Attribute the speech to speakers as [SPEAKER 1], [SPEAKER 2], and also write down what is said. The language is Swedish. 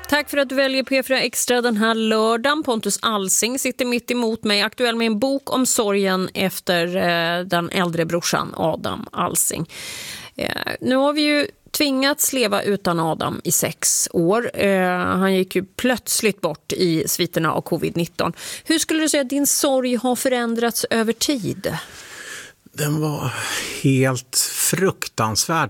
[SPEAKER 1] Tack för att du väljer P4 Extra den här lördagen. Pontus Alsing sitter mitt emot mig, aktuell med en bok om sorgen efter den äldre brorsan Adam Alsing. Nu har vi ju tvingats leva utan Adam i 6 år. Han gick ju plötsligt bort i sviterna av covid-19. Hur skulle du säga att din sorg har förändrats över tid?
[SPEAKER 2] Den var helt fruktansvärd